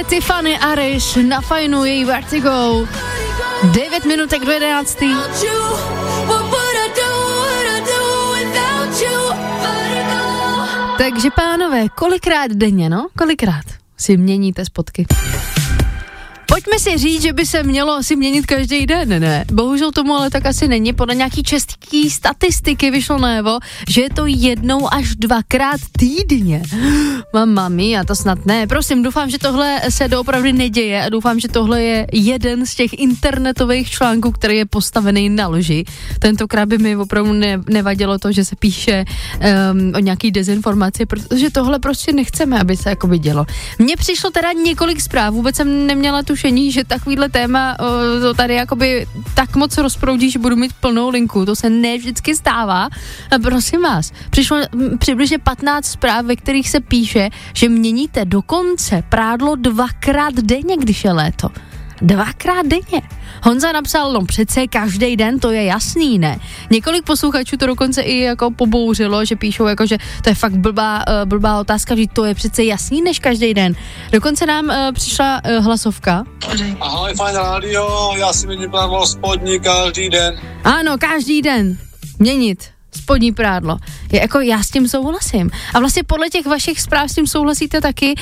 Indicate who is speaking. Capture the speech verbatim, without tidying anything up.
Speaker 1: Tiffany Arish na Fajnu, její Vertigo. devět minutek do jedenáctý. Takže pánové, kolikrát denně, no? Kolikrát si měníte spotky? Pojďme si říct, že by se mělo si měnit každý den, ne, ne? Bohužel tomu ale tak asi není. Podle nějaký český statistiky vyšlo najevo, že je to jednou až dvakrát týdně. Mamma mia, to snad ne. Prosím, doufám, že tohle se doopravdy neděje a doufám, že tohle je jeden z těch internetových článků, který je postavený na lži. Tentokrát by mi opravdu ne, nevadilo to, že se píše um, o nějaký dezinformaci, protože tohle prostě nechceme, aby se jakoby dělo. Mně přišlo teda několik zpráv, vůbec jsem neměla tušení, že takovýhle téma o, to tady jakoby tak moc rozproudí, že budu mít plnou linku. To se ne vždycky stává. A prosím vás, přišlo m, přibližně patnáct zpráv, ve kterých se píše, že měníte dokonce prádlo dvakrát denně, když je léto. Dvakrát denně. Honza napsal, no přece každý den, to je jasný, ne? Několik posluchačů to dokonce i jako pobouřilo, že píšou jako, že to je fakt blbá, blbá otázka, že to je přece jasný než každý den. Dokonce nám uh, přišla uh, hlasovka.
Speaker 2: Ahoj, Fajn rádio, já si měním prádlo spodní každý den.
Speaker 1: Ano, každý den. Měnit spodní prádlo. Je jako já s tím souhlasím. A vlastně podle těch vašich zpráv s tím souhlasíte taky.